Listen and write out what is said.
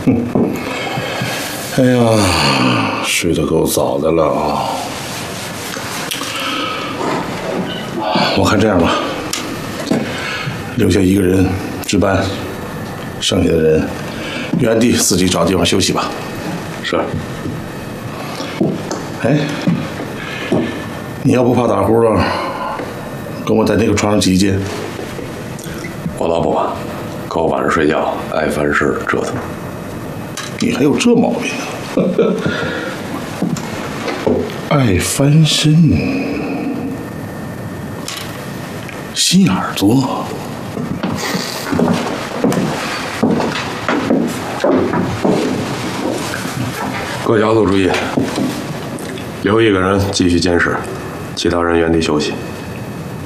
哎呀，睡得够早的了啊！我看这样吧，留下一个人值班，剩下的人原地自己找地方休息吧。 是。 哎，你要不怕打呼噜，跟我在那个床上挤一间。 我倒不怕，可我晚上睡觉爱烦事折腾。 你还有这毛病啊？爱翻身，心眼儿多。 各小组注意，留一个人继续监视，其他人原地休息。